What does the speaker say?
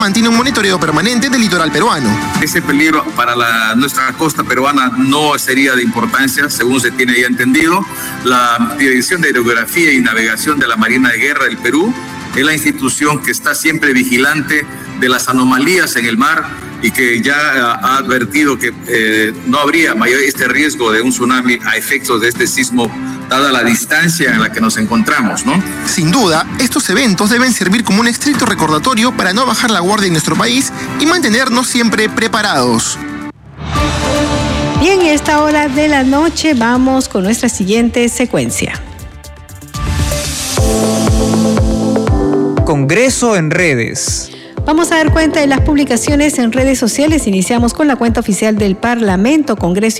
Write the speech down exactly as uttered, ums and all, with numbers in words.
mantiene un monitoreo permanente del litoral peruano. Ese peligro para la, nuestra costa peruana no sería de importancia, según se tiene ya entendido. La Dirección de Hidrografía y Navegación de la Marina de Guerra del Perú es la institución que está siempre vigilante de las anomalías en el mar y que ya ha advertido que eh, no habría mayor este riesgo de un tsunami a efectos de este sismo, dada la distancia en la que nos encontramos, ¿no? Sin duda, estos eventos deben servir como un estricto recordatorio para no bajar la guardia en nuestro país y mantenernos siempre preparados. Bien, a esta hora de la noche vamos con nuestra siguiente secuencia. Congreso en redes. Vamos a dar cuenta de las publicaciones en redes sociales. Iniciamos con la cuenta oficial del Parlamento, Congreso